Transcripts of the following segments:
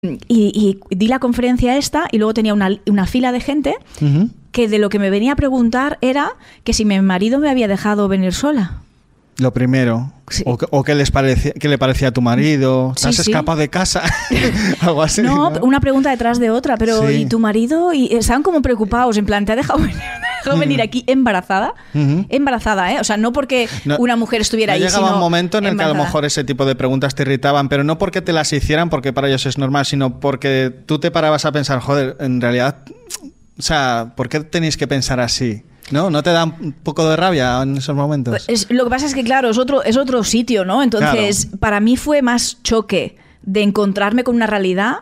y di la conferencia esta y luego tenía una fila de gente que de lo que me venía a preguntar era que si mi marido me había dejado venir sola. Lo primero. Sí. O qué le parecía a tu marido. ¿Te has escapado de casa? Algo así. No, una pregunta detrás de otra. Pero ¿y tu marido? Y estaban como preocupados. En plan, ¿te ha dejado venir aquí embarazada? Embarazada, ¿eh? O sea, no porque una mujer estuviera ahí, llegaba sino un momento en el que a lo embarazada. mejor ese tipo de preguntas te irritaban, pero no porque te las hicieran, porque para ellos es normal, sino porque tú te parabas a pensar, joder, en realidad, o sea, ¿por qué tenéis que pensar así? ¿No te da un poco de rabia en esos momentos? Lo que pasa es que, claro, es otro sitio, ¿no? Entonces, para mí fue más choque de encontrarme con una realidad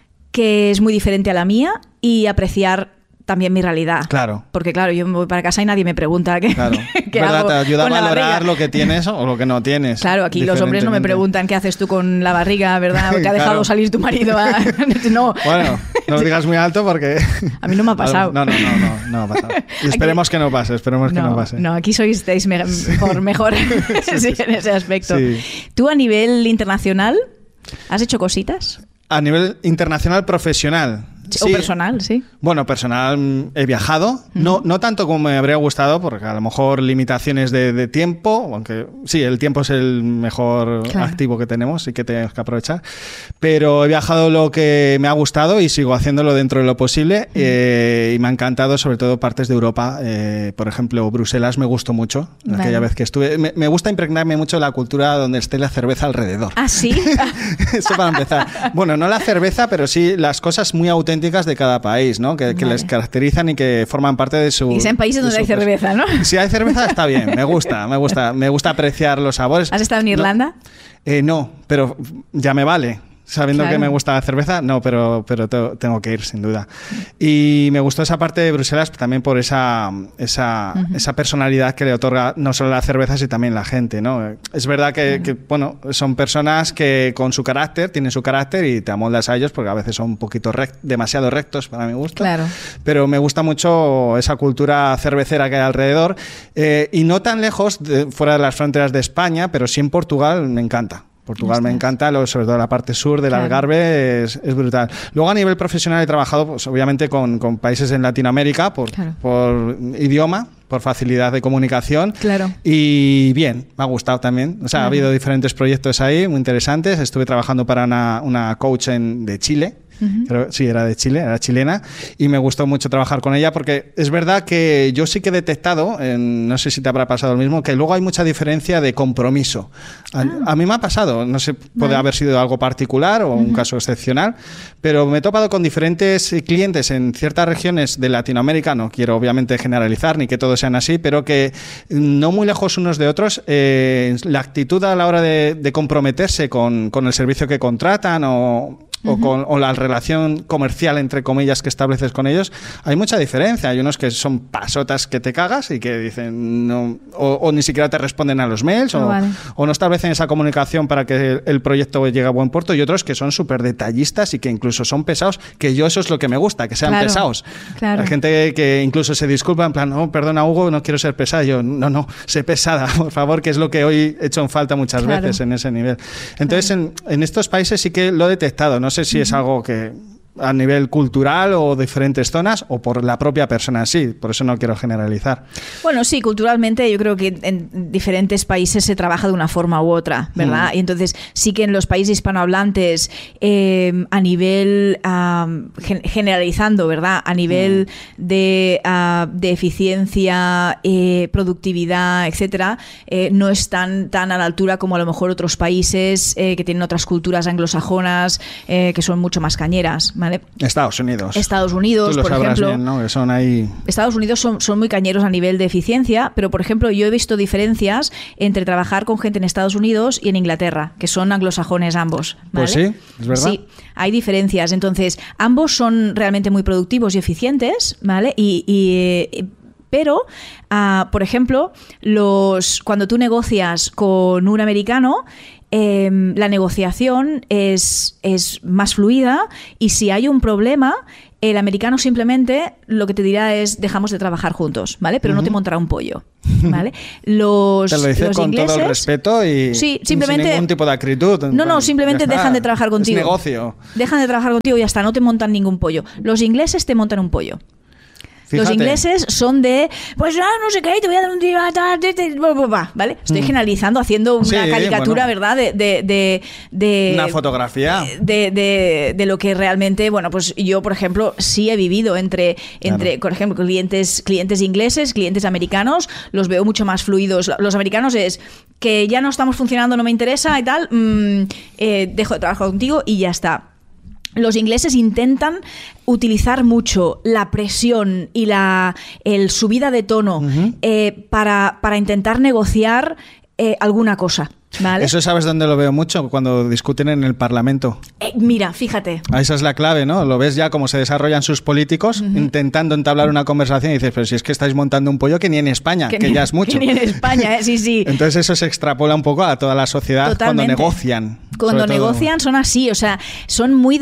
que es muy diferente a la mía y apreciar también mi realidad. Claro. Porque, claro, yo me voy para casa y nadie me pregunta qué hago. Te ayuda a valorar barriga. Lo que tienes o lo que no tienes. Claro, aquí los hombres no me preguntan qué haces tú con la barriga, ¿verdad? ¿O te ha dejado salir tu marido? No. Bueno, no lo digas muy alto porque... A mí no me ha pasado. No ha pasado. Y esperemos que no pase, que no pase. No, aquí estáis mejor sí, en ese aspecto. Sí. ¿Tú a nivel internacional has hecho cositas? A nivel internacional profesional. O personal, sí. Bueno, personal he viajado, no tanto como me habría gustado, porque a lo mejor limitaciones de tiempo, aunque sí, el tiempo es el mejor activo que tenemos y que tenemos que aprovechar, pero he viajado lo que me ha gustado y sigo haciéndolo dentro de lo posible y me ha encantado sobre todo partes de Europa, por ejemplo, Bruselas me gustó mucho, aquella vez que estuve. Me gusta impregnarme mucho de la cultura donde esté la cerveza alrededor. ¿Ah, sí? Eso para empezar. Bueno, no la cerveza, pero sí las cosas muy auténticas de cada país, ¿no? Que les caracterizan y que forman parte de su... Y sean países donde hay cerveza, ¿no? Si hay cerveza está bien, me gusta apreciar los sabores. ¿Has estado en Irlanda? No, pero ya me vale. Sabiendo que me gusta la cerveza, no, pero tengo que ir, sin duda. Y me gustó esa parte de Bruselas también por esa personalidad que le otorga no solo la cerveza, sino también la gente, ¿no? Es verdad que bueno, son personas que con su carácter, tienen su carácter y te amoldas a ellos porque a veces son un poquito demasiado rectos para mi gusto. Claro. Pero me gusta mucho esa cultura cervecera que hay alrededor y no tan lejos, fuera de las fronteras de España, pero sí en Portugal me encanta. Portugal me encanta, sobre todo la parte sur del Algarve es brutal. Luego a nivel profesional he trabajado pues, obviamente con países en Latinoamérica por idioma, por facilidad de comunicación y bien, me ha gustado también. O sea, ha habido diferentes proyectos ahí muy interesantes. Estuve trabajando para una coach de Chile. Pero, sí, era de Chile, era chilena y me gustó mucho trabajar con ella porque es verdad que yo sí que he detectado, no sé si te habrá pasado lo mismo, que luego hay mucha diferencia de compromiso. A mí me ha pasado, no sé, puede haber sido algo particular o un caso excepcional, pero me he topado con diferentes clientes en ciertas regiones de Latinoamérica, no quiero obviamente generalizar ni que todos sean así, pero que no muy lejos unos de otros, la actitud a la hora de comprometerse con el servicio que contratan o la relación comercial, entre comillas, que estableces con ellos, hay mucha diferencia. Hay unos que son pasotas que te cagas y que dicen no, o ni siquiera te responden a los mails o no establecen esa comunicación para que el proyecto llegue a buen puerto, y otros que son súper detallistas y que incluso son pesados, que yo eso es lo que me gusta, que sean pesados. Hay gente que incluso se disculpa en plan, no, perdona Hugo, no quiero ser pesada. Yo, no, sé pesada, por favor, que es lo que hoy he hecho en falta muchas veces en ese nivel. Entonces, en estos países sí que lo he detectado. No sé si es algo que a nivel cultural o diferentes zonas o por la propia persona en sí, por eso no quiero generalizar. Bueno, sí, culturalmente yo creo que en diferentes países se trabaja de una forma u otra, ¿verdad? Y entonces sí que en los países hispanohablantes a nivel, generalizando, ¿verdad? A nivel de eficiencia, productividad, etcétera, no están tan a la altura como a lo mejor otros países que tienen otras culturas anglosajonas que son mucho más cañeras, ¿vale? Estados Unidos, Tú lo por ejemplo, bien, ¿no? Que son ahí... Estados Unidos son muy cañeros a nivel de eficiencia, pero por ejemplo yo he visto diferencias entre trabajar con gente en Estados Unidos y en Inglaterra, que son anglosajones ambos, ¿vale? Pues sí, es verdad. Sí, hay diferencias. Entonces, ambos son realmente muy productivos y eficientes, ¿vale? Pero, por ejemplo, cuando tú negocias con un americano, la negociación es más fluida, y si hay un problema, el americano simplemente lo que te dirá es dejamos de trabajar juntos, ¿vale? Pero no te montará un pollo, ¿vale? Te lo dice con ingleses, todo el respeto y sí, simplemente, sin ningún tipo de acritud. No, simplemente dejan de trabajar contigo. Es negocio. Dejan de trabajar contigo y ya está, no te montan ningún pollo. Los ingleses te montan un pollo. Fíjate. Los ingleses son de, pues no sé qué, te voy a dar un tiro, ¿vale? Estoy generalizando, haciendo una caricatura, bueno, ¿verdad? De una fotografía. De lo que realmente, bueno, pues yo, por ejemplo, sí he vivido entre claro, por ejemplo, clientes ingleses, clientes americanos, los veo mucho más fluidos. Los americanos es que ya no estamos funcionando, no me interesa y tal, dejo de trabajar contigo y ya está. Los ingleses intentan utilizar mucho la presión y el subida de tono para intentar negociar alguna cosa. ¿Vale? Eso sabes dónde lo veo mucho, cuando discuten en el Parlamento. Mira, fíjate. Esa es la clave, ¿no? Lo ves ya cómo se desarrollan sus políticos intentando entablar una conversación y dices, pero si es que estáis montando un pollo que ni en España, que ya es mucho. Que ni en España, sí. Entonces eso se extrapola un poco a toda la sociedad. Totalmente. Cuando negocian. Cuando negocian son así, o sea, son muy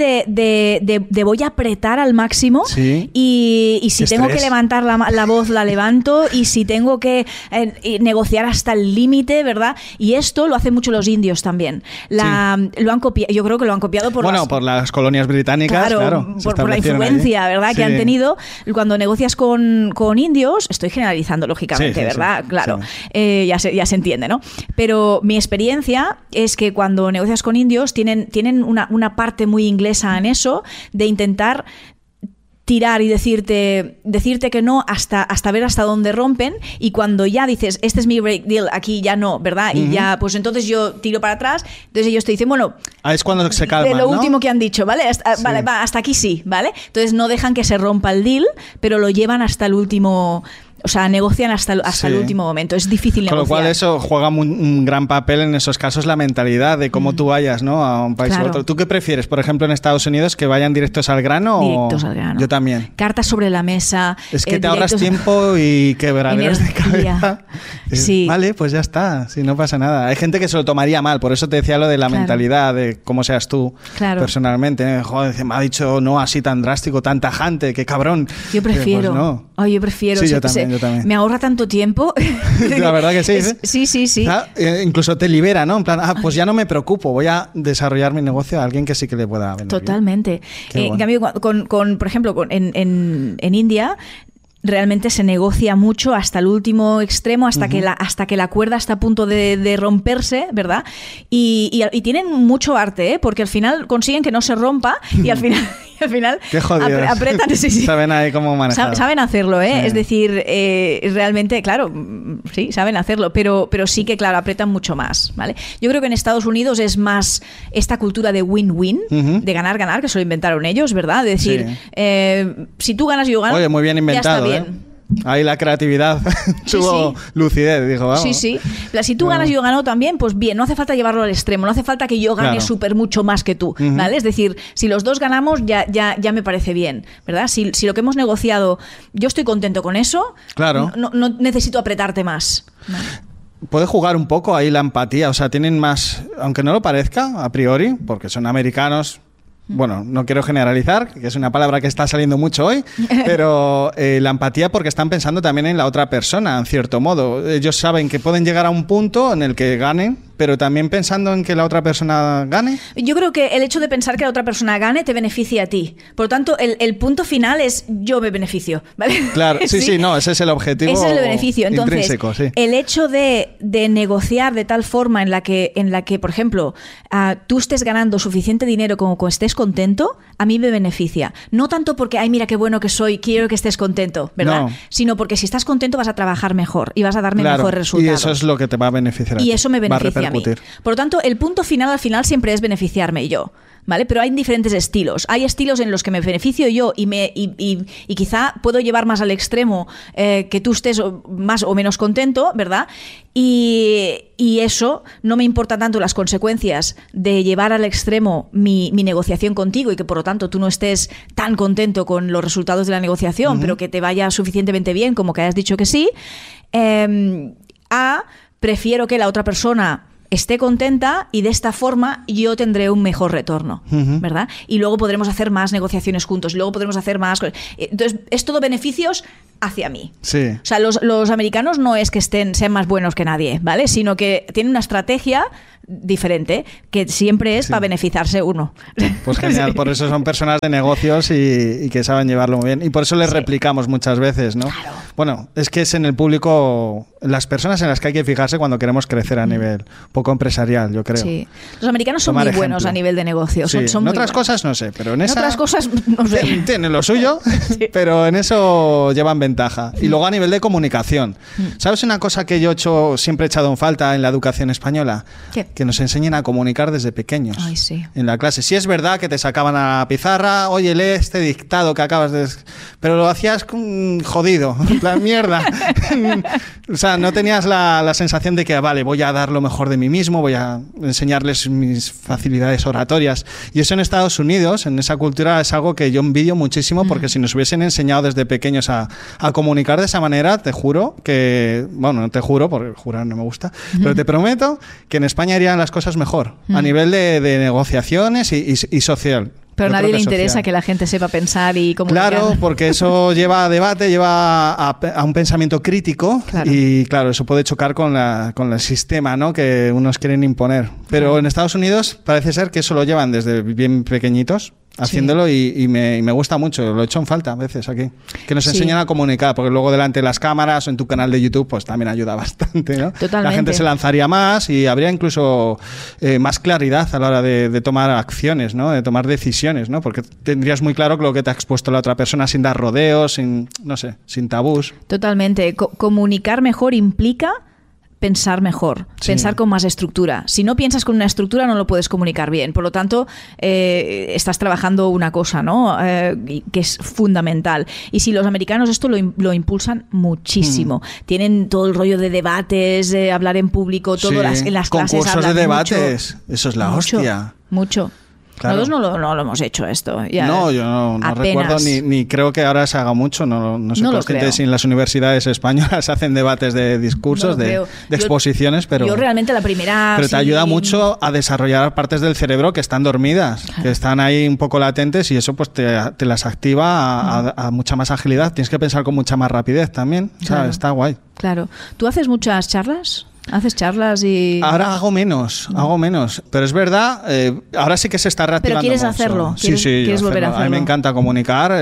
de voy a apretar al máximo, sí, y si tengo que levantar la voz, la levanto, y si tengo que negociar hasta el límite, ¿verdad? Y esto lo hacen mucho los indios también. Lo han copiado, yo creo que lo han copiado por las colonias británicas, claro, por la influencia, allí, ¿verdad? Sí. Que han tenido. Cuando negocias con indios, estoy generalizando lógicamente, ¿verdad? Sí. Claro, sí. Ya se entiende, ¿no? Pero mi experiencia es que cuando negocias con indios tienen una parte muy inglesa en eso, de intentar tirar y decirte que no hasta ver hasta dónde rompen, y cuando ya dices, este es mi break deal, aquí ya no, ¿verdad? Y ya, pues entonces yo tiro para atrás, entonces ellos te dicen, bueno, es cuando se calman, de lo ¿no? último que han dicho, ¿vale? Vale, hasta aquí sí, ¿vale? Entonces no dejan que se rompa el deal, pero lo llevan hasta el último. O sea, negocian hasta el último momento. Es difícil negociar. Con lo cual eso juega un gran papel en esos casos, la mentalidad de cómo tú vayas, ¿no? A un país u otro. ¿Tú qué prefieres, por ejemplo, en Estados Unidos, que vayan directos al grano? Directos al grano. Yo también. Cartas sobre la mesa. Es que te ahorras tiempo y quebraderos de cabeza. Sí. Vale, pues ya está. Sí, no pasa nada. Hay gente que se lo tomaría mal. Por eso te decía lo de la mentalidad, de cómo seas tú personalmente. Joder, me ha dicho no así tan drástico, tan tajante, qué cabrón. Yo prefiero. Pues no. Yo prefiero. Sí, yo también. Me ahorra tanto tiempo. La verdad que sí. Sí. Incluso te libera, ¿no? En plan, pues ya no me preocupo, voy a desarrollar mi negocio a alguien que sí que le pueda venir. Totalmente. En cambio, por ejemplo, en India, realmente se negocia mucho hasta el último extremo, hasta que la cuerda está a punto de romperse, ¿verdad? Y tienen mucho arte, porque al final consiguen que no se rompa y al final qué apretan. Sí. Saben ahí cómo manejar. Saben hacerlo, ¿eh? Sí. Es decir, realmente, claro, sí, saben hacerlo, pero sí que, claro, apretan mucho más, ¿vale? Yo creo que en Estados Unidos es más esta cultura de win-win, de ganar-ganar, que se lo inventaron ellos, ¿verdad? De decir, si tú ganas y yo gano, oye, muy bien inventado, ya está bien. Ahí la creatividad tuvo lucidez, dijo, vamos. Sí. Si tú ganas y yo gano también, pues bien, no hace falta llevarlo al extremo, no hace falta que yo gane súper mucho más que tú, ¿vale? Es decir, si los dos ganamos, ya me parece bien, ¿verdad? Si lo que hemos negociado, yo estoy contento con eso, no necesito apretarte más, ¿vale? Puede jugar un poco ahí la empatía, o sea, tienen más, aunque no lo parezca a priori, porque son americanos. Bueno, no quiero generalizar, que es una palabra que está saliendo mucho hoy, pero la empatía, porque están pensando también en la otra persona, en cierto modo. Ellos saben que pueden llegar a un punto en el que ganen, pero también pensando en que la otra persona gane. Yo creo que el hecho de pensar que la otra persona gane te beneficia a ti. Por lo tanto, el punto final es yo me beneficio, ¿vale? Claro, sí, no, ese es el objetivo. Ese es el beneficio. Entonces, intrínseco, sí. El hecho de negociar de tal forma en la que por ejemplo, tú estés ganando suficiente dinero como estés contento, a mí me beneficia. No tanto porque, ay, mira qué bueno que soy, quiero que estés contento, ¿verdad? No. Sino porque si estás contento vas a trabajar mejor y vas a darme mejores resultados. Y eso es lo que te va a beneficiar a ti. Y eso me beneficia a mí. Por lo tanto, el punto final al final siempre es beneficiarme yo, ¿vale? Pero hay diferentes estilos. Hay estilos en los que me beneficio yo y quizá puedo llevar más al extremo que tú estés más o menos contento, ¿verdad? Y eso no me importa tanto las consecuencias de llevar al extremo mi negociación contigo y que por lo tanto tú no estés tan contento con los resultados de la negociación, pero que te vaya suficientemente bien como que hayas dicho que sí. Prefiero que la otra persona esté contenta y de esta forma yo tendré un mejor retorno, ¿verdad? Y luego podremos hacer más negociaciones juntos, y luego podremos hacer más cosas. Entonces, es todo beneficios hacia mí. Sí. O sea, los americanos no es que sean más buenos que nadie, ¿vale? Sino que tienen una estrategia diferente, que siempre es para beneficiarse uno. Pues genial, Sí. por eso son personas de negocios y que saben llevarlo muy bien. Y por eso les replicamos muchas veces, ¿no? Claro. Bueno, es que es en el público, las personas en las que hay que fijarse cuando queremos crecer a nivel poco empresarial, yo creo. Sí. Los americanos son Tomar muy buenos ejemplo. a nivel de negocio. Sí, Son en muy otras buenos. cosas no sé, pero en En esa... otras cosas no sé. Tienen lo suyo, Sí. pero en eso llevan ventaja. Y luego a nivel de comunicación. ¿Sabes una cosa que yo siempre he echado en falta en la educación española? ¿Qué? Que nos enseñen a comunicar desde pequeños. Ay, sí. En la clase. Sí es verdad que te sacaban a la pizarra, oye, lee este dictado que acabas de... Pero lo hacías jodido, en plan mierda. O sea, no tenías la sensación de que, vale, voy a dar lo mejor de mí mismo, voy a enseñarles mis facilidades oratorias. Y eso en Estados Unidos, en esa cultura, es algo que yo envidio muchísimo, porque si nos hubiesen enseñado desde pequeños a comunicar de esa manera, te juro que... Bueno, no te juro, porque jurar no me gusta, pero te prometo que en España irían las cosas mejor, a nivel de negociaciones y social. Pero a Yo nadie creo le que interesa social. que la gente sepa pensar y comunicar. Claro, porque eso lleva a debate, lleva a un pensamiento crítico. Claro. Y claro, eso puede chocar con el sistema, ¿no?, que unos quieren imponer. Pero en Estados Unidos parece ser que eso lo llevan desde bien pequeñitos haciéndolo, y me gusta mucho. Lo he hecho en falta a veces aquí. Que nos enseñan a comunicar, porque luego delante de las cámaras o en tu canal de YouTube pues también ayuda bastante, ¿no? Totalmente. La gente se lanzaría más y habría incluso más claridad a la hora de tomar acciones, ¿no?, de tomar decisiones, ¿no? Porque tendrías muy claro lo que te ha expuesto la otra persona sin dar rodeos, sin, no sé, sin tabús. Totalmente. Comunicar mejor implica pensar mejor, pensar con más estructura. Si no piensas con una estructura, no lo puedes comunicar bien. Por lo tanto, estás trabajando una cosa, ¿no?, que es fundamental. Y si los americanos esto lo impulsan muchísimo. Tienen todo el rollo de debates, hablar en público, todo en las clases concursos hablan de debates. mucho. Eso es la hostia. Mucho. Claro. Nosotros no lo hemos hecho esto. Ya, no, yo no recuerdo ni creo que ahora se haga mucho. No soy consciente de si en las universidades españolas hacen debates de discursos, de exposiciones, pero yo realmente la primera... Pero te ayuda mucho a desarrollar partes del cerebro que están dormidas, que están ahí un poco latentes, y eso pues te las activa a mucha más agilidad. Tienes que pensar con mucha más rapidez también. O sea, está guay. Claro. ¿Tú haces muchas charlas? ¿Haces charlas y...? Ahora hago menos, pero es verdad, ahora sí que se está reactivando. ¿Pero quieres mucho. hacerlo? Sí, ¿Quieres volver a hacerlo? A mí me encanta comunicar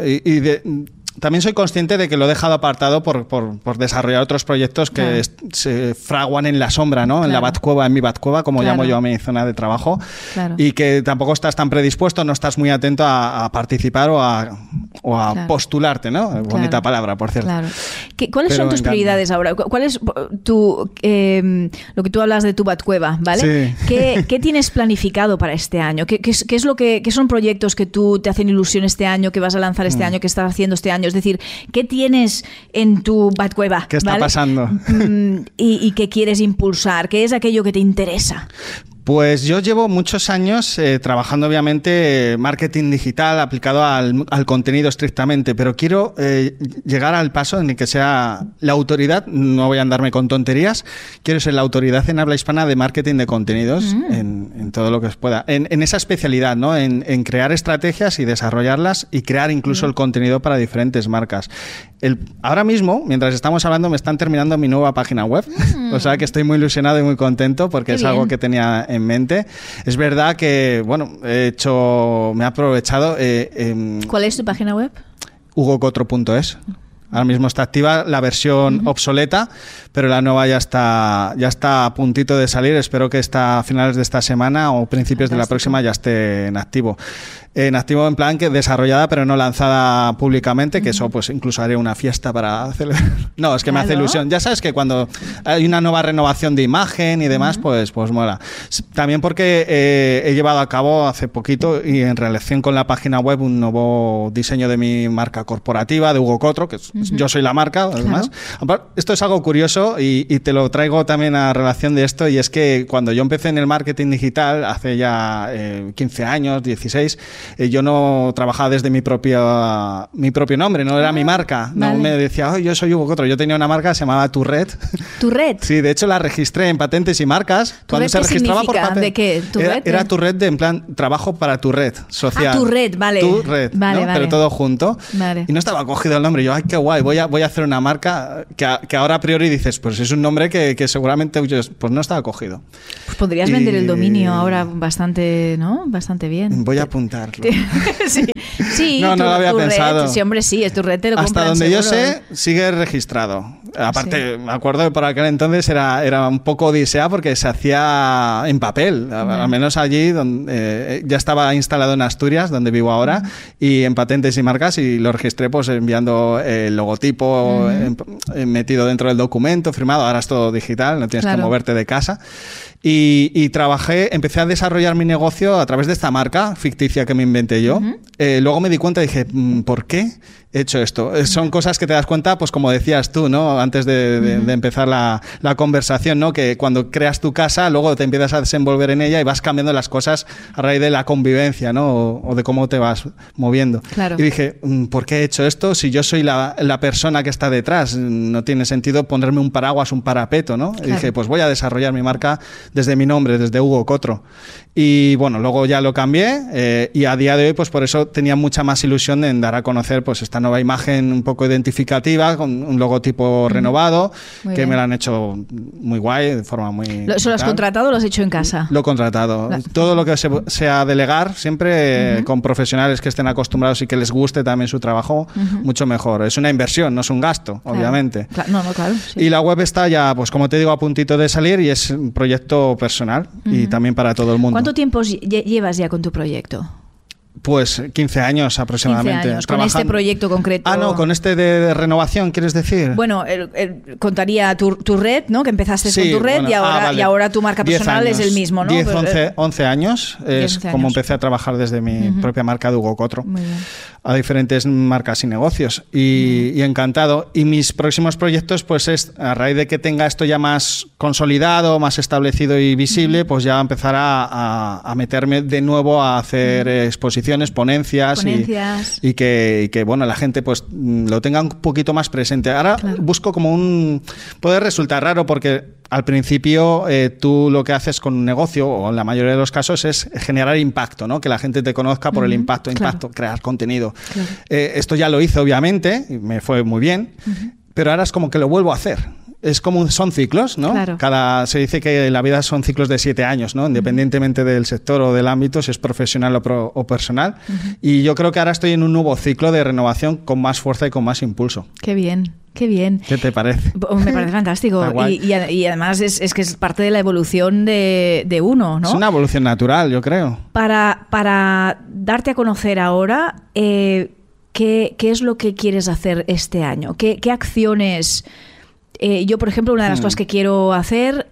también soy consciente de que lo he dejado apartado por desarrollar otros proyectos que se fraguan en la sombra, ¿no? En la Batcueva, en mi Batcueva, como llamo yo a mi zona de trabajo, y que tampoco estás tan predispuesto, no estás muy atento a participar o a postularte, ¿no? Bonita palabra, por cierto. Claro. ¿Cuáles son tus prioridades ahora? ¿Cuál es lo que tú hablas de tu Batcueva, ¿vale? Sí. ¿Qué tienes planificado para este año? ¿Qué son proyectos que tú te hacen ilusión este año, que vas a lanzar este año, que estás haciendo este año? Es decir, ¿qué tienes en tu Batcueva? ¿Qué está pasando? Y qué quieres impulsar. ¿Qué es aquello que te interesa? Pues yo llevo muchos años trabajando, obviamente, marketing digital aplicado al contenido estrictamente, pero quiero llegar al paso en el que sea la autoridad, no voy a andarme con tonterías, quiero ser la autoridad en habla hispana de marketing de contenidos en todo lo que pueda, en esa especialidad, ¿no? En crear estrategias y desarrollarlas y crear incluso el contenido para diferentes marcas. Ahora mismo, mientras estamos hablando, me están terminando mi nueva página web, o sea que estoy muy ilusionado y muy contento porque es algo que tenía en mente. Es verdad que, bueno, me he aprovechado. ¿Cuál es tu página web? hugocotro.es. Ahora mismo está activa la versión obsoleta, pero la nueva ya está a puntito de salir. Espero que a finales de esta semana o principios de la próxima ya esté en activo. En activo en plan que desarrollada pero no lanzada públicamente, que eso pues incluso haré una fiesta para celebrar. No, es que me hace ilusión. Ya sabes que cuando hay una nueva renovación de imagen y demás, pues mola. También porque he llevado a cabo hace poquito y en relación con la página web un nuevo diseño de mi marca corporativa, de Hugo Cotro, que es Yo soy la marca, además. Claro. Esto es algo curioso y te lo traigo también a relación de esto, y es que cuando yo empecé en el marketing digital, hace ya 15 años, 16, yo no trabajaba desde mi propio nombre, no era mi marca. No me decía, oh, yo soy Hugo Cotro. Yo tenía una marca que se llamaba Turret. ¿Turret? Sí, de hecho la registré en patentes y marcas. Cuando se registraba por patente. ¿De qué? Era Turret, en plan, trabajo para tu red social. Tu red, vale. Tu red, vale, ¿no? vale. Pero todo junto. Vale. Y no estaba cogido el nombre. Yo, ay, qué guay, voy a hacer una marca que ahora a priori dices, pues es un nombre que seguramente pues no estaba cogido. Pues podrías vender el dominio ahora bastante, ¿no? Bastante bien. Voy a apuntarlo. Sí, no lo había pensado. Red, sí, hombre, sí, es tu red, te lo Hasta compran, donde seguro. yo sé, sigue registrado. Aparte, me acuerdo que por aquel entonces era un poco odisea porque se hacía en papel, al menos allí donde ya estaba instalado en Asturias, donde vivo ahora, y en patentes y marcas, y lo registré pues enviando el logotipo metido dentro del documento, firmado. Ahora es todo digital, no tienes que moverte de casa. Y empecé a desarrollar mi negocio a través de esta marca ficticia que me inventé yo. Luego me di cuenta y dije, ¿por qué he hecho esto? Son cosas que te das cuenta, pues como decías tú, ¿no? Antes de empezar la conversación, ¿no? Que cuando creas tu casa, luego te empiezas a desenvolver en ella y vas cambiando las cosas a raíz de la convivencia, ¿no? O de cómo te vas moviendo. Claro. Y dije, ¿por qué he hecho esto? Si yo soy la persona que está detrás, no tiene sentido ponerme un paraguas, un parapeto, ¿no? Claro. Y dije, pues voy a desarrollar mi marca desde mi nombre, desde Hugo Cotro. Y bueno, luego ya lo cambié y a día de hoy, pues por eso tenía mucha más ilusión en dar a conocer pues esta nueva imagen un poco identificativa, con un logotipo renovado, muy que bien. Me lo han hecho muy guay, de forma muy... ¿Eso lo has contratado o lo has hecho en casa? Lo he contratado. Todo lo que sea delegar, siempre con profesionales que estén acostumbrados y que les guste también su trabajo, mucho mejor. Es una inversión, no es un gasto, obviamente. Claro. Sí. Y la web está ya, pues como te digo, a puntito de salir y es un proyecto personal y también para todo el mundo. ¿Cuánto tiempo llevas ya con tu proyecto? Pues 15 años aproximadamente. 15 años, con este proyecto concreto. No, con este de renovación, ¿quieres decir? Bueno, contaría tu red, ¿no? Que empezaste con tu red, bueno, y ahora tu marca personal es el mismo, ¿no? 11 años es como empecé a trabajar desde mi propia marca de Hugo Cotro. Muy bien. A diferentes marcas y negocios y encantado. Y mis próximos proyectos, pues es a raíz de que tenga esto ya más consolidado, más establecido y visible, pues ya empezar a meterme de nuevo a hacer exposiciones, ponencias. Y que bueno, la gente pues lo tenga un poquito más presente. Ahora busco como puede resultar raro porque al principio tú lo que haces con un negocio, o en la mayoría de los casos, es generar impacto, ¿no? Que la gente te conozca por el impacto, crear contenido. Claro. Esto ya lo hice, obviamente, y me fue muy bien, pero ahora es como que lo vuelvo a hacer. Es como son ciclos, ¿no? Claro. Se dice que la vida son ciclos de 7 años, ¿no? Independientemente del sector o del ámbito, si es profesional o personal. Y yo creo que ahora estoy en un nuevo ciclo de renovación con más fuerza y con más impulso. Qué bien. Qué bien. ¿Qué te parece? Me parece fantástico. Y además es que es parte de la evolución de uno, ¿no? Es una evolución natural, yo creo. Para darte a conocer ahora, ¿qué es lo que quieres hacer este año? ¿Qué acciones... yo, por ejemplo, una de las cosas que quiero hacer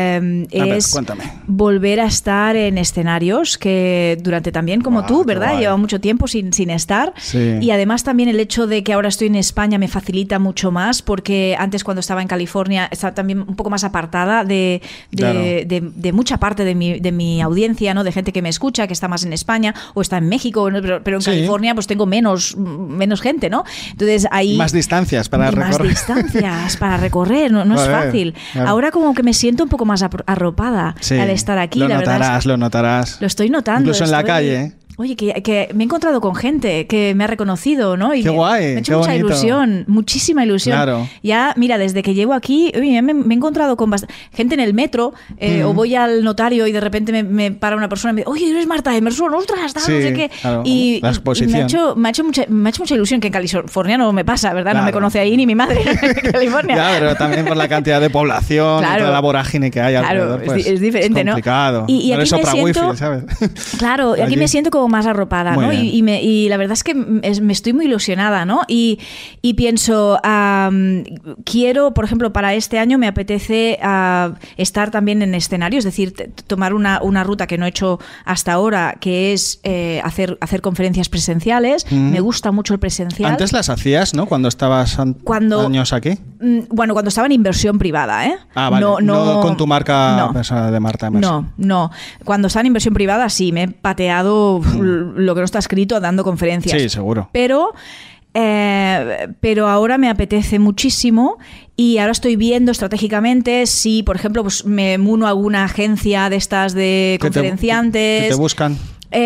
es volver a estar en escenarios que durante también, como tú, ¿verdad? Lleva mucho tiempo sin estar. Sí. Y además también el hecho de que ahora estoy en España me facilita mucho más porque antes cuando estaba en California estaba también un poco más apartada de mucha parte de mi audiencia, ¿no? De gente que me escucha, que está más en España o está en México, ¿no? pero en California pues tengo menos gente, ¿no? Entonces ahí... Más distancias para recorrer. Correr, no es fácil. Claro. Ahora como que me siento un poco más arropada al estar aquí. Lo notarás. Lo estoy notando. Incluso en la calle. Oye, que me he encontrado con gente que me ha reconocido, ¿no? Y qué guay, me ha hecho mucha ilusión, muchísima ilusión. Claro. Ya, mira, desde que llevo aquí, oye, me he encontrado con gente en el metro, o voy al notario y de repente me para una persona y me dice, oye, eres Marta Emerson, ostras, no sé qué. Claro, y la exposición. me ha hecho mucha ilusión, que en California no me pasa, ¿verdad? Claro. No me conoce ahí ni mi madre en California. Ya, pero también por la cantidad de población, y toda la vorágine que hay alrededor, pues es diferente, es complicado. ¿no? Y no aquí es otra siento, wifi, ¿sabes? Claro, y aquí me siento como como más arropada, ¿no? Y la verdad es que me estoy muy ilusionada, ¿no? Y pienso, quiero, por ejemplo, para este año me apetece estar también en escenario, es decir, tomar una ruta que no he hecho hasta ahora, que es hacer conferencias presenciales. Me gusta mucho el presencial. Antes las hacías, ¿no? Cuando estabas años aquí. Bueno, cuando estaba en inversión privada, ¿eh? Vale. No con tu marca personal de Marta Emerson. No. Cuando estaba en inversión privada sí, me he pateado lo que no está escrito dando conferencias. Sí, seguro. Pero ahora me apetece muchísimo y ahora estoy viendo estratégicamente si, por ejemplo, pues me uno a alguna agencia de estas de conferenciantes. ¿Que te buscan?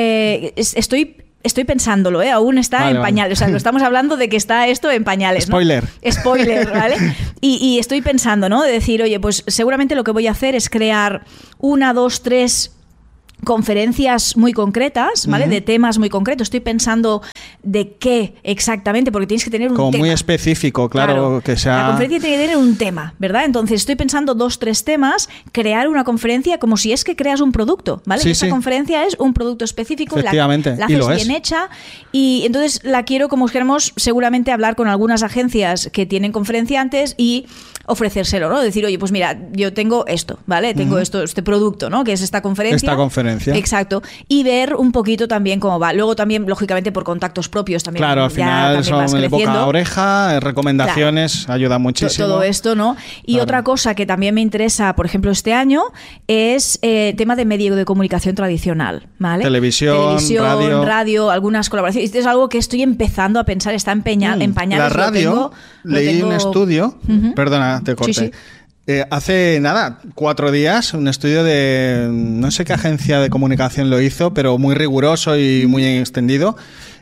Estoy pensándolo, aún está en pañales. O sea, lo estamos hablando de que está esto en pañales. Spoiler. ¿No? Spoiler, ¿vale? Y estoy pensando, ¿no? De decir, oye, pues seguramente lo que voy a hacer es crear 1, 2, 3 conferencias muy concretas, ¿vale? De temas muy concretos. Estoy pensando de qué exactamente, porque tienes que tener un tema. Como muy específico, claro, que sea... La conferencia tiene que tener un tema, ¿verdad? Entonces estoy pensando 2, 3 temas, crear una conferencia como si es que creas un producto, ¿vale? Sí, esta conferencia es un producto específico, la haces bien hecha y entonces la quiero, como queremos, seguramente hablar con algunas agencias que tienen conferenciantes y ofrecérselo, ¿no? Decir, oye, pues mira, yo tengo esto, ¿vale? Tengo este producto, ¿no? Que es esta conferencia. Exacto. Y ver un poquito también cómo va. Luego también, lógicamente, por contactos propios también. Claro, al final son boca a oreja, recomendaciones, ayuda muchísimo. Todo esto, ¿no? Y otra cosa que también me interesa, por ejemplo, este año, es tema de medio de comunicación tradicional, ¿vale? Televisión, radio, algunas colaboraciones. Esto es algo que estoy empezando a pensar, está en pañales. La radio, leí un estudio, perdona, te corté. Sí. Hace 4 días, un estudio de no sé qué agencia de comunicación lo hizo, pero muy riguroso y muy extendido,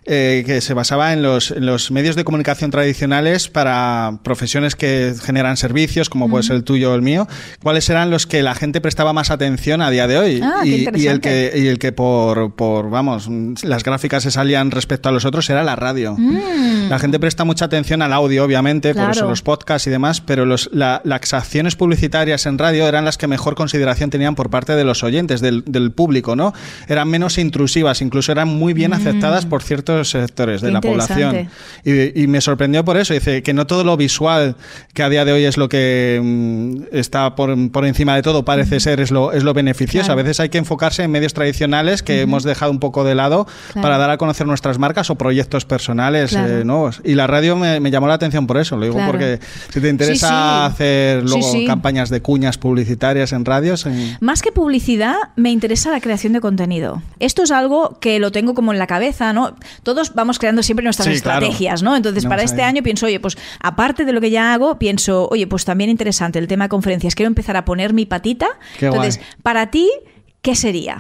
que se basaba en los medios de comunicación tradicionales para profesiones que generan servicios, como puede ser el tuyo o el mío, cuáles eran los que la gente prestaba más atención a día de hoy. Y el que por las gráficas se salían respecto a los otros era la radio. La gente presta mucha atención al audio, obviamente, por eso los podcasts y demás, pero las acciones publicitarias en radio eran las que mejor consideración tenían por parte de los oyentes, del público, ¿no? Eran menos intrusivas, incluso eran muy bien aceptadas por ciertos sectores de la población. Y me sorprendió por eso. Dice que no todo lo visual, que a día de hoy es lo que está por encima de todo, parece ser es lo beneficioso. Claro. A veces hay que enfocarse en medios tradicionales que hemos dejado un poco de lado para dar a conocer nuestras marcas o proyectos personales nuevos. Y la radio me llamó la atención por eso. Lo digo porque si te interesa hacer luego campañas de cuñas publicitarias en radios... Más que publicidad, me interesa la creación de contenido. Esto es algo que lo tengo como en la cabeza, ¿no? Todos vamos creando siempre nuestras estrategias, ¿no? Entonces, para este año pienso, oye, pues aparte de lo que ya hago, pienso, oye, pues también interesante el tema de conferencias. Quiero empezar a poner mi patita. Entonces, para ti, ¿qué sería?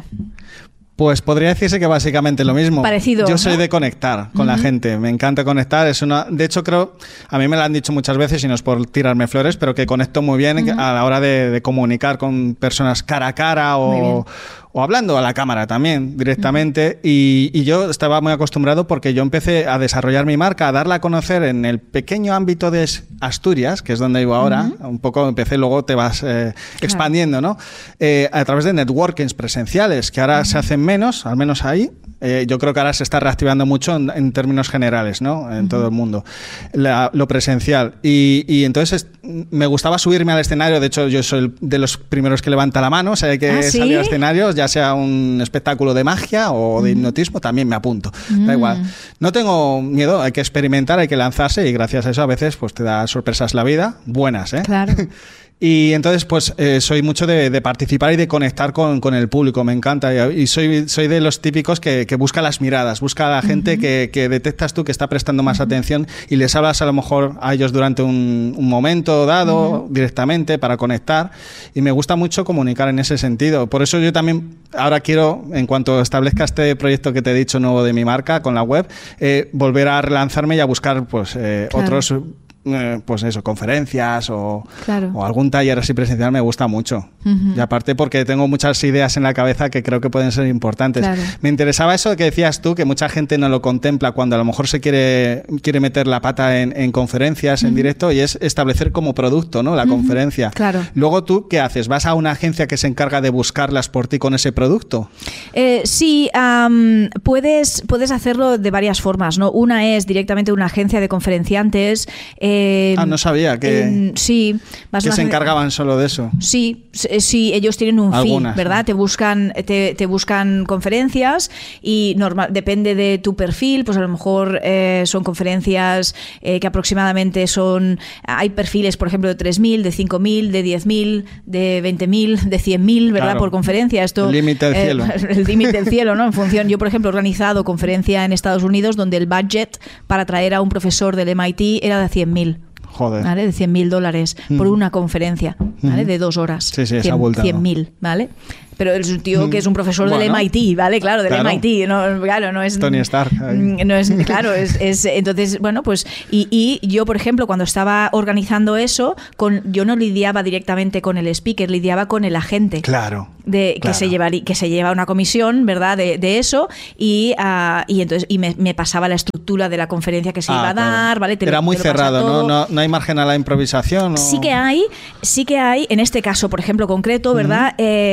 Pues podría decirse que básicamente lo mismo. Parecido. Yo soy de conectar con la gente. Me encanta conectar. De hecho, creo, a mí me lo han dicho muchas veces, y no es por tirarme flores, pero que conecto muy bien a la hora de comunicar con personas cara a cara o hablando a la cámara también directamente. Y yo estaba muy acostumbrado porque yo empecé a desarrollar mi marca, a darla a conocer en el pequeño ámbito de Asturias, que es donde vivo ahora. Un poco empecé, luego te vas expandiendo, ¿no? A través de networkings presenciales, que ahora se hacen menos, al menos ahí. Yo creo que ahora se está reactivando mucho en términos generales, ¿no? En todo el mundo. Lo presencial. Y entonces me gustaba subirme al escenario. De hecho, yo soy de los primeros que levanta la mano. O sea, hay que salir al escenario, ya sea un espectáculo de magia o de hipnotismo, también me apunto. Da igual. No tengo miedo, hay que experimentar, hay que lanzarse, y gracias a eso a veces pues te da sorpresas la vida, buenas, ¿eh? Claro. Y entonces, pues soy mucho de participar y de conectar con el público, me encanta. Y soy de los típicos que busca las miradas, busca a la gente que detectas tú que está prestando más atención, y les hablas a lo mejor a ellos durante un momento dado directamente para conectar. Y me gusta mucho comunicar en ese sentido. Por eso yo también ahora quiero, en cuanto establezca este proyecto que te he dicho nuevo de mi marca con la web, volver a relanzarme y a buscar pues otros pues eso, conferencias o Claro. algún taller así presencial me gusta mucho. Y aparte porque tengo muchas ideas en la cabeza que creo que pueden ser importantes. Claro. Me interesaba eso que decías tú, que mucha gente no lo contempla cuando a lo mejor se quiere meter la pata en conferencias, en directo, y es establecer como producto, ¿no? La conferencia. Claro. Luego, ¿tú qué haces? ¿Vas a una agencia que se encarga de buscarlas por ti con ese producto? Sí, puedes hacerlo de varias formas, ¿no? Una es directamente una agencia de conferenciantes. No sabía que, sí, que se encargaban solo de eso. Sí, ellos tienen un Algunas, fee, ¿verdad? ¿no? Te buscan conferencias y depende de tu perfil, pues a lo mejor son conferencias que aproximadamente hay perfiles, por ejemplo, de 3.000, de 5.000, de 10.000, de 20.000, de 100.000, ¿verdad? Claro. Por conferencia. Esto, El límite del cielo. El límite del cielo, ¿no? En función, yo, por ejemplo, he organizado conferencia en Estados Unidos donde el budget para traer a un profesor del MIT era de 100.000. Joder. ¿Vale? De $100.000 por una conferencia, ¿vale? De 2 horas. Sí, es abultado. 100.000, ¿vale? Pero es un tío que es un profesor del MIT, ¿vale? Claro, del MIT. No, claro, no es... Tony Stark. No es, claro, entonces, bueno, pues... Y yo, por ejemplo, cuando estaba organizando eso, yo no lidiaba directamente con el speaker, lidiaba con el agente. Claro. Que se lleva una comisión, ¿verdad? De eso, y entonces me pasaba la estructura de la conferencia que se iba a dar, ¿vale? Era muy cerrado, ¿no? No hay margen a la improvisación. ¿O? Sí que hay, en este caso, por ejemplo, concreto, ¿verdad?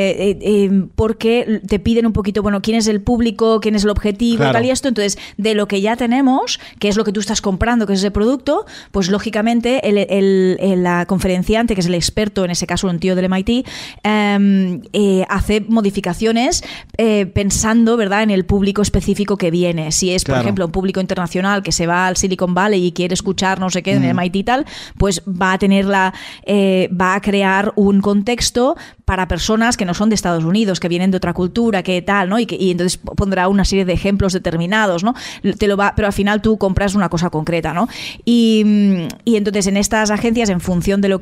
Porque te piden un poquito, bueno, quién es el público, quién es el objetivo, claro. Tal y esto. Entonces, de lo que ya tenemos, que es lo que tú estás comprando, que es ese producto, pues lógicamente la conferenciante, que es el experto, en ese caso un tío del MIT, hace modificaciones pensando, ¿verdad?, en el público específico que viene. Si es, por ejemplo, un público internacional que se va al Silicon Valley y quiere escuchar no sé qué en el MIT y tal, pues va a crear un contexto para personas que no son de Estados Unidos, que vienen de otra cultura, que tal, ¿no? Y entonces pondrá una serie de ejemplos determinados, ¿no? Pero al final tú compras una cosa concreta, ¿no? Y entonces en estas agencias, en función del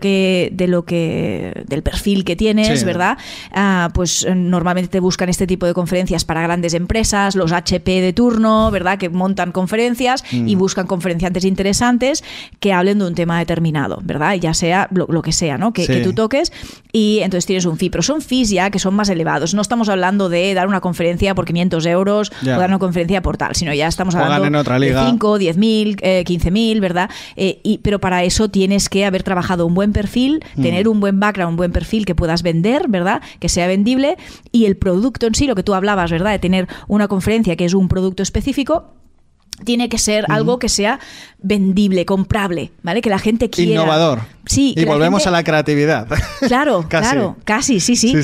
perfil que tienes, sí, ¿verdad? Pues normalmente te buscan este tipo de conferencias para grandes empresas, los HP de turno, ¿verdad? Que montan conferencias y buscan conferenciantes interesantes que hablen de un tema determinado, ¿verdad? Ya sea lo que sea, ¿no? Que tú toques, y entonces tienes un fee, pero son fees ya que son más elevados. No estamos hablando de dar una conferencia por 500 euros o dar una conferencia por tal, sino ya estamos hablando de 5, 10.000, 15.000, ¿verdad? Pero para eso tienes que haber trabajado un buen perfil, tener un buen background, un buen perfil que puedas vender, ¿verdad? Que sea vendible, y el producto en sí, lo que tú hablabas, ¿verdad? De tener una conferencia que es un producto específico, tiene que ser algo que sea vendible, comprable, ¿vale? Que la gente quiera. Innovador. Sí. Y volvemos a la creatividad. Claro, casi, sí.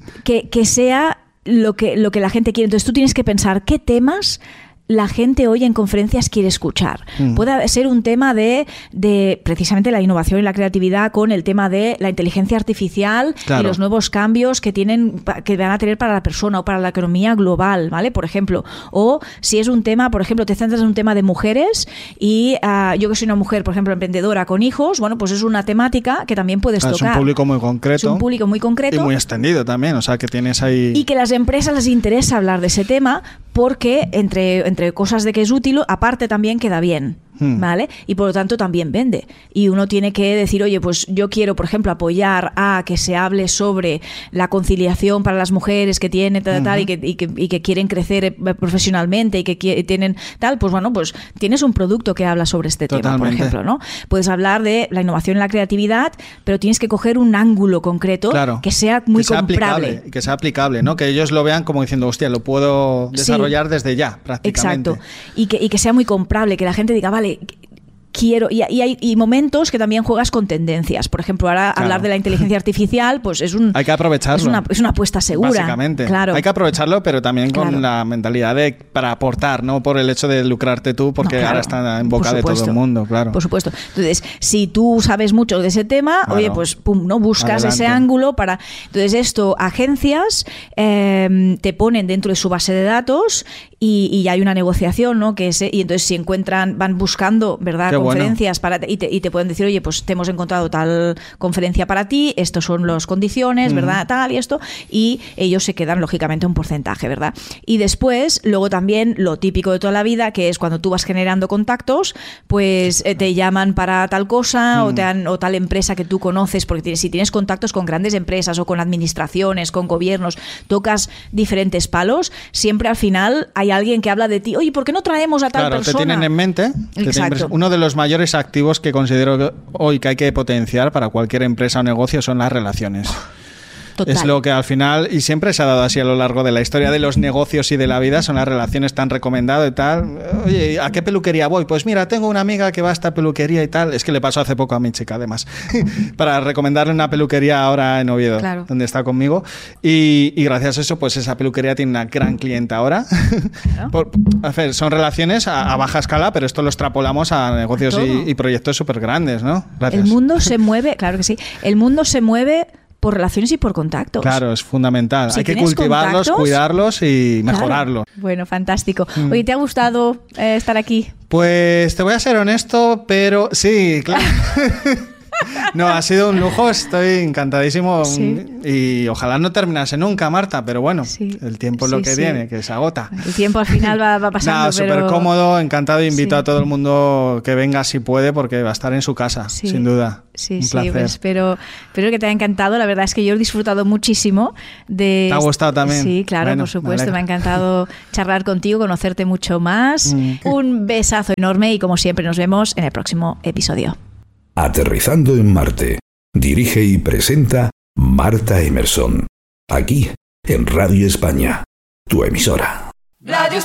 Que sea lo que la gente quiere. Entonces tú tienes que pensar qué temas la gente hoy en conferencias quiere escuchar. Puede ser un tema de precisamente la innovación y la creatividad con el tema de la inteligencia artificial, claro, y los nuevos cambios que van a tener para la persona o para la economía global, ¿vale? Por ejemplo. O si es un tema, por ejemplo, te centras en un tema de mujeres y yo que soy una mujer, por ejemplo, emprendedora con hijos, bueno, pues es una temática que también puedes tocar. Es un público muy concreto. Es un público muy concreto. Y muy extendido también, o sea, que tienes ahí... Y que a las empresas les interesa hablar de ese tema porque entre cosas de que es útil, aparte también queda bien, ¿vale? Y por lo tanto también vende. Y uno tiene que decir, oye, pues yo quiero, por ejemplo, apoyar a que se hable sobre la conciliación para las mujeres que tienen tal, y que quieren crecer profesionalmente y que tienen tal, pues bueno, pues tienes un producto que habla sobre este tema, por ejemplo, ¿no? Puedes hablar de la innovación y la creatividad, pero tienes que coger un ángulo concreto, claro, que sea muy comprable. Que sea aplicable, ¿no? Que ellos lo vean como diciendo, hostia, lo puedo desarrollar desde ya, prácticamente. Exacto. Y que sea muy comprable, que la gente diga, vale, quiero, y hay momentos que también juegas con tendencias. Por ejemplo, ahora hablar de la inteligencia artificial, pues hay que aprovecharlo. Es una apuesta segura. Básicamente. Claro. Hay que aprovecharlo, pero también con la mentalidad para aportar, no por el hecho de lucrarte tú, porque ahora está en boca de todo el mundo, claro. Por supuesto. Entonces, si tú sabes mucho de ese tema, oye, pues pum, no buscas ese ángulo para. Entonces, agencias te ponen dentro de su base de datos y hay una negociación, ¿no? Y entonces si van buscando, ¿verdad? conferencias y te pueden decir, oye, pues te hemos encontrado tal conferencia para ti, estos son las condiciones, ¿verdad? Tal y esto, y ellos se quedan lógicamente un porcentaje, ¿verdad? Y después, luego también lo típico de toda la vida, que es cuando tú vas generando contactos, pues te llaman para tal cosa o tal empresa que tú conoces, porque si tienes contactos con grandes empresas o con administraciones, con gobiernos, tocas diferentes palos, siempre al final hay alguien que habla de ti, oye, ¿por qué no traemos a tal persona? Te tienen en mente. Exacto. Uno de los mayores activos que considero hoy que hay que potenciar para cualquier empresa o negocio son las relaciones. Total. Es lo que al final, y siempre se ha dado así a lo largo de la historia de los negocios y de la vida, son las relaciones tan recomendadas y tal. Oye, ¿a qué peluquería voy? Pues mira, tengo una amiga que va a esta peluquería y tal. Es que le pasó hace poco a mi chica, además, para recomendarle una peluquería ahora en Oviedo, claro, donde está conmigo. Y gracias a eso, pues esa peluquería tiene una gran clienta ahora. Claro. Son relaciones a baja escala, pero esto lo extrapolamos a negocios y proyectos súper grandes, ¿no? Gracias. El mundo se mueve, claro que sí, el mundo se mueve por relaciones y por contactos. Claro, es fundamental. Hay que cultivarlos, cuidarlos y mejorarlos. Claro. Bueno, fantástico. Oye, ¿te ha gustado estar aquí? Pues te voy a ser honesto, pero sí, claro. No, ha sido un lujo, estoy encantadísimo y ojalá no terminase nunca, Marta, pero bueno, el tiempo es lo que viene, que se agota. El tiempo al final va pasando. Nada, súper cómodo, encantado, invito a todo el mundo que venga si puede, porque va a estar en su casa, sin duda. Sí, un placer. Pues espero que te haya encantado. La verdad es que yo he disfrutado muchísimo de... ¿Te ha gustado también? Sí, claro, bueno, por supuesto. Me ha encantado charlar contigo, conocerte mucho más. Un besazo enorme y como siempre nos vemos en el próximo episodio. Aterrizando en Marte. Dirige y presenta Marta Emerson. Aquí, en Radio España, tu emisora.